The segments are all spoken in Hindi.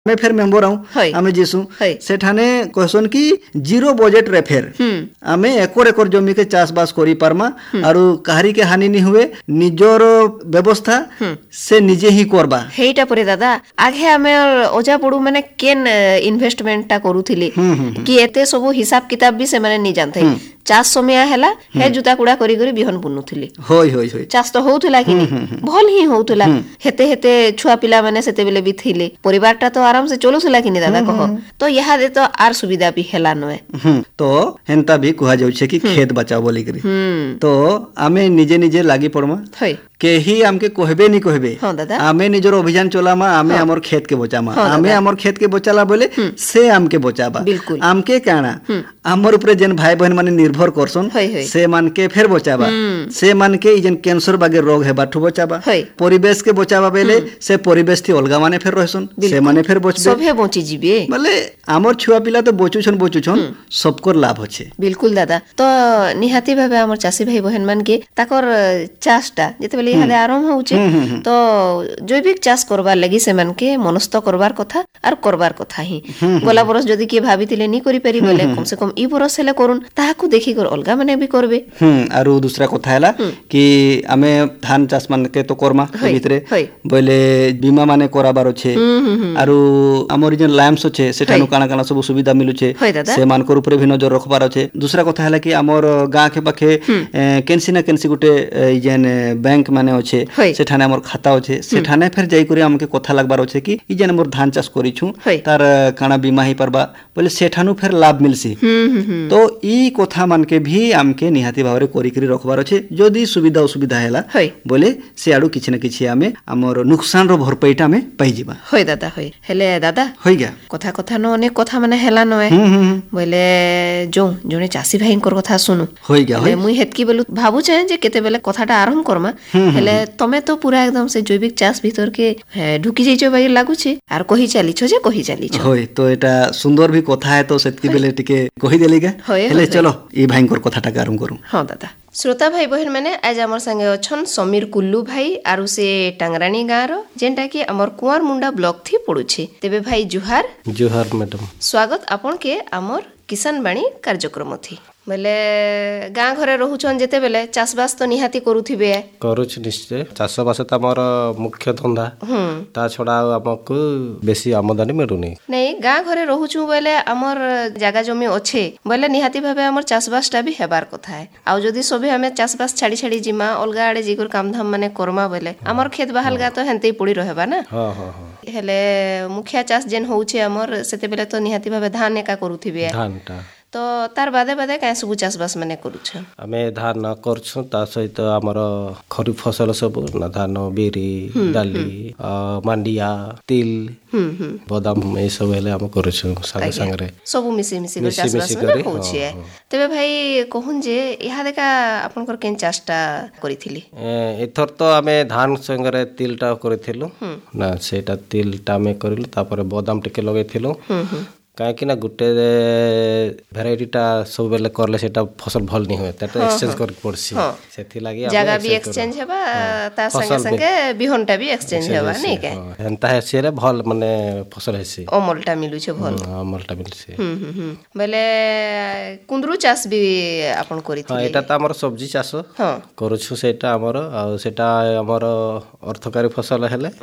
मैं फेर मेंबर हूँ आमे जीसु सेठाने कहसन कि जीरो बजट रे फेर आमे एकर एकर जमी के चाष बास करी पारमा आरु काहारी के हानि नहीं हुए निजर व्यवस्था से निजे ही करबा हेटा परे दादा आगे आमे ओजा पडू माने केन इन्वेस्टमेंट टा करूथिले कि एते सब हिसाब किताब भी से माने नहीं जानथै चाष समय हैला हे जुता कुड़ा करी करी बिहन बुनुथिले होय होय होय चाष तो होउथला कि भल ही होउथला हेते हेते छुआ पिला माने सेते बेले भी थिले परिवारटा तो आराम से चलुथला कि नहीं दादा कह तो यहाँ दे तो आर सुविधा भी हैला नय तो हेंता भी कुहा जाउ छे कि खेत बचाओ बोली करी तो आमे निजे निजे लागी पड़मा केही आमके कहबे नहीं कहबे आमे निजर अभियान चलामा आमे हमर खेत के बचामा आमे हमर खेत के बचाला बोले से आमके बचाबा आमके काना हमर ऊपर जेन भाई बहन माने निर्भर करसन से मान के फेर बचाबा से मान के जेन कैंसर बागे रोग है बाठु बचाबा परिवेश के बचाबा बेले से परिवेश थी अलगा माने फेर रहसन से माने फेर बचबे सबे बची जीबे माने हमर छुआ पिला तो बचुछन सबकर लाभ होछे बिल्कुल दादा तो निहाती भाबे हमर चासी भाई बहन मान के ताकर चाषटा जेते इहादे आरंभ होउचे तो जैविक चाष करबार लगी से मन के मनस्थ करबार कथा आर करबार कथा ही गला बरस जदी के भाबितिले नी करि पारि बोले कम से कम ई बरस हेले करूं ताहाकू देखि कर अलगा माने भी करबे आरो दूसरा कथा हैला कि आमे धान चाष मान के तो करमा भितरे बोले बीमा माने कराबार अछि आरो हमर जे लाइम्स अछि सेठानु काना काना सब सुविधा मिलु छे से मान कर ऊपर भी नजर रखबार अछि दूसरा कथा हैला कि हमर गां के पाखे केनसी ना केनसी गुटे जेन बैंक माने अच्छे सेठाने हमर खाता अच्छे सेठाने फिर जाई करी हमके कथा लागबार अच्छे कि ई जेन हमर धान चाष करी छु तार काना बीमा ही परबा बोले सेठानु फिर लाभ मिलसी तो ई कथा मान के भी हमके निहाती भावरे करी करी रखबार अच्छे जदी सुविधा असुविधा हैला बोले से आडू किछ न किछ आमे हमर नुकसान रो भरपाईटा में पाई जिबा होय दादा होय हेले दादा होय गया कथा कथा न अनेक कथा माने हैला नय बोले जो जने चासी भाईंकर कथा सुनु होय गया होय मुई हेतकी बोलु भाबु छे जे केते बेले कथाटा आरंभ करमा हेले तमे तो पूरा एकदम से जैविक चाष भीतर के ढुकी जाइछो भाई लागु छे आर कहि चालीछो जे कहि चालीछो होय तो एटा सुंदर भी कथा है तो सेतकी बेले टिके कहि देलिगा हेले चलो ई भाईंकर कथाटा आरंभ करू हां दादा श्रोता भाई बहन मैंने आज आमर संगे अछन समीर कुल्लू भाई आरु से टांगरानी गाँव रो जेनटा कि आमर कुआर मुंडा ब्लॉक थी पड़ुछे तेबे भाई जुहार मैडम स्वागत आपन के आमर किसान बाणी कार्यक्रम थी बोले गाँ घरे रहउछन जेते बेले चाषबास तो निहाती करूथिबे करूछ निश्चय चाषबास त हमर मुख्य धंधा ता छोड़ा हमकु बेसी आमदनी मिलुनी नहीं गाँ घरे रहउछु बोले हमर जागा जमी अच्छे बोले निहाती भाबे हमर चाषबासटा भी हेबार कथा है आ जदी सबे हमें चाषबास छाड़ी छाड़ी जिमा अलगा आड़े जिगर काम धाम माने करमा बोले हमर खेत बहाल गा तो हेंते पड़ी रहबा ना हेले मुखिया चाष जेन होउछे हमर सेते बेले तो निहाती भाबे धान एका करूथिबे धानटा तो तार बादे बादे काय सब चाषबास माने करूछ आमे धान करछु ता सहित हमर खरीफ फसल सब ना धान बेरी डाली मांडिया तिल बादाम ए सब हेले हम करछु संगे संगे सब मिसी मिसी कर चाषबास माने होछे तबे भाई कहून जे इहा देखा आपनकर केन चाषटा करिथिली एथर तो आमे धान संगे तिलटा करिथिलु ना सेटा तिलटा में करिलु तापर बादाम टिके लगैथिलु काहे कि ना गुटे वैरायटीटा सब बेले करले सेटा फसल भल नहीं होय त एक्सचेंज कर पड़सी सेथि लागि जगह भी एक्सचेंज हेबा ता संगे संगे बिहनटा भी एक्सचेंज हेबा नै के एंता है सेरे भल माने फसल हेसी अमलटा मिलु छे भल अमलटा मिलसी बेले कुंदरू चाष भी आपन करिथि हां एटा त हमर सब्जी चाष करूछु सेटा हमर आ सेटा हमर अर्थकारी फसल हेले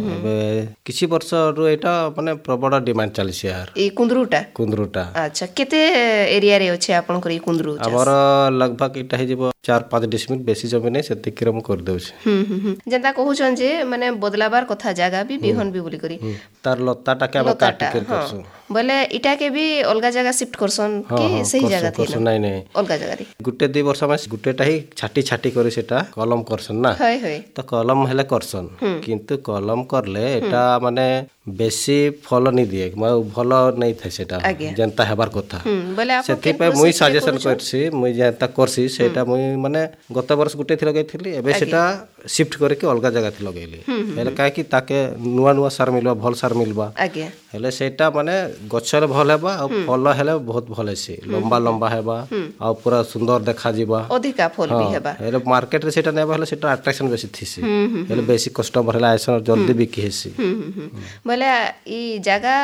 किछि वर्ष रो एटा माने प्रबल डिमांड चलिसे यार ए कुंदरूटा अच्छा केते एरिया रे अछि आपन करी कुंदरू हमर लगभग इटा हे जेबो 4-5 डिसमिल बेसी जमीन नै सेति क्रम कर देउ छै जेंता कहउछन जे माने बदलाबार कथा जागा भी बिहन भी बोली करी तार लत्ताटा के हम काट के करसु बोले इटा के भी अलगा जगह शिफ्ट करसन कि सही जगह थी नै नै अलगा जगह रे गुटे 2 वर्ष में गुटेटा ही छाटी छाटी करी सेटा कलम करसन ना होय होय तो कलम हेले करसन किंतु कलम करले एटा माने बेसी फल नै दिए भलो नै थे सेटा जनता हेबार कथा सेति पे मुई सजेशन करछि मुई जनता करछि सेटा मुई माने गत वर्ष गुटे थि लगैथिली एबे सेटा शिफ्ट करके अलगा जगह थि लगैली हेले काहे कि ताके नुवा नुवा सार मिलबा भल सार मिलबा हेले सेटा माने गछरे भल हेबा आ फल हेले बहुत भल हेसी लंबा लंबा हेबा आ पूरा सुंदर देखा जिबा अधिका फल भी हेबा हेले मार्केट रे सेटा नेबा हेले सेटा अट्रैक्शन बेसी थिसी हेले बेसी कस्टमर हेला आइसन जल्दी बिकी हेसी बोले ई जगह